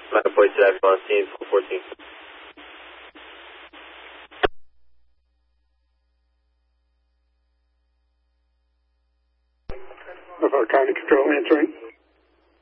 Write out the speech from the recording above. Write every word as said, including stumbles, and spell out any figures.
My point to that on scene, four fourteen. Of our county control answering.